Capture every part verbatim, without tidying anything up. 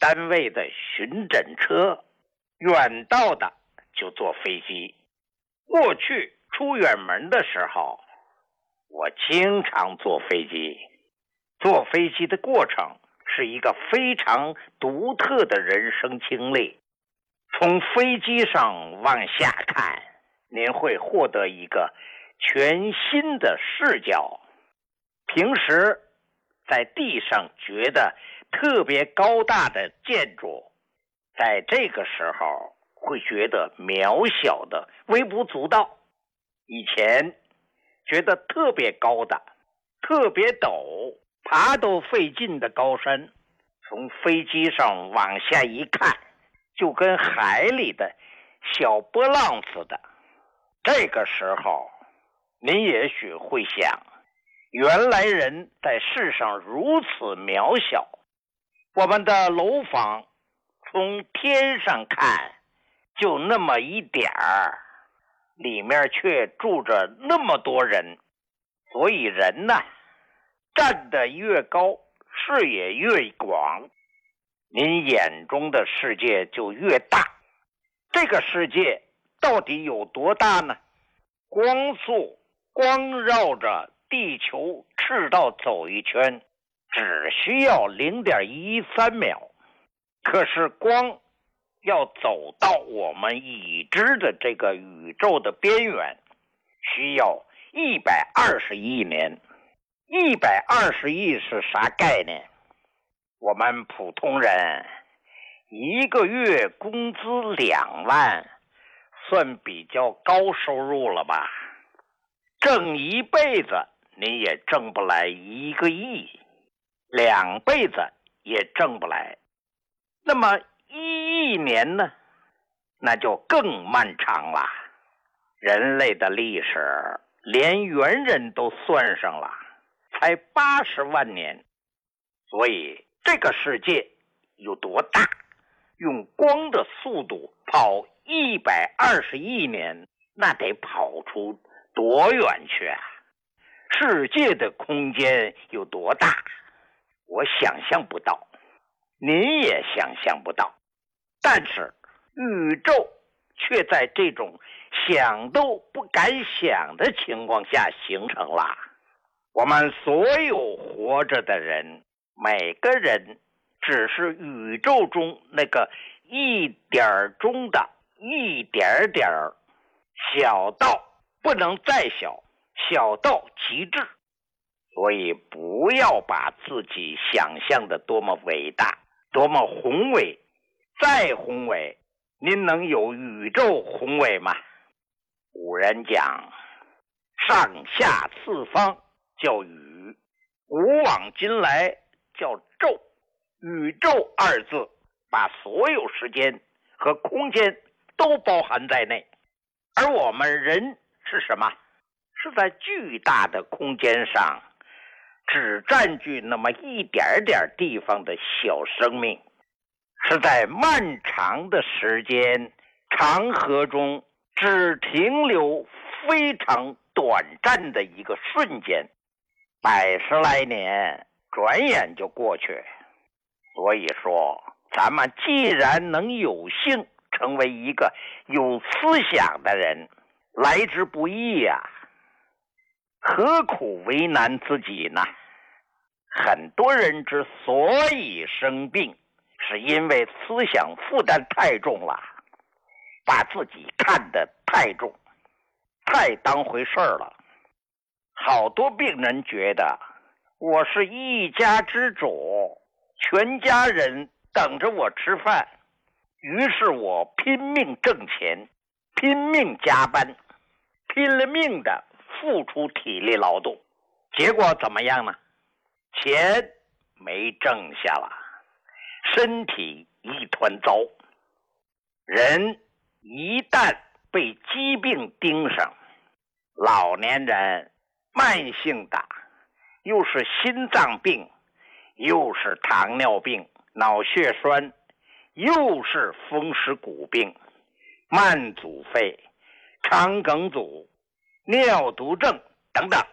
单位的巡诊车，远道的就坐飞机。过去出远门的时候，我经常坐飞机。坐飞机的过程是一个非常独特的人生经历。从飞机上往下看，您会获得一个全新的视角。平时在地上觉得特别高大的建筑，在这个时候会觉得渺小的微不足道。以前觉得特别高的特别陡，爬都费劲的高山，从飞机上往下一看，就跟海里的小波浪似的。这个时候您也许会想，原来人在世上如此渺小，我们的楼房从天上看就那么一点儿，里面却住着那么多人。所以人呢，站得越高，视野越广，您眼中的世界就越大。这个世界到底有多大呢？光速光绕着地球赤道走一圈，只需要 零点一三秒。可是光要走到我们已知的这个宇宙的边缘，需要一百二十亿年。一百二十亿是啥概念？我们普通人一个月工资两万，算比较高收入了吧？挣一辈子你也挣不来一个亿，两辈子也挣不来。那么一亿年呢？那就更漫长了。人类的历史连猿人都算上了，才八十万年。所以这个世界有多大？用光的速度跑一百二十亿年，那得跑出多远去啊？世界的空间有多大？我想象不到，您也想象不到。但是宇宙却在这种想都不敢想的情况下形成了。我们所有活着的人，每个人只是宇宙中那个一点中的一点点，小到不能再小，小到极致。所以不要把自己想象的多么伟大，多么宏伟。再宏伟，您能有宇宙宏伟吗？古人讲，上下四方叫宇，古往今来叫宙。宇宙二字把所有时间和空间都包含在内。而我们人是什么？是在巨大的空间上只占据那么一点点地方的小生命，是在漫长的时间长河中只停留非常短暂的一个瞬间，百十来年转眼就过去。所以说，咱们既然能有幸成为一个有思想的人，来之不易呀、啊，何苦为难自己呢？很多人之所以生病，是因为思想负担太重了，把自己看得太重，太当回事了。好多病人觉得我是一家之主，全家人等着我吃饭，于是我拼命挣钱，拼命加班，拼了命的付出体力劳动，结果怎么样呢？钱没挣下了，身体一团糟。人一旦被疾病盯上，老年人慢性的，又是心脏病，又是糖尿病、脑血栓，又是风湿骨病、慢阻肺、肠梗阻、尿毒症等等，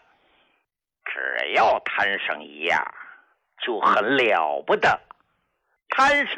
只要摊上一样就很了不得。摊上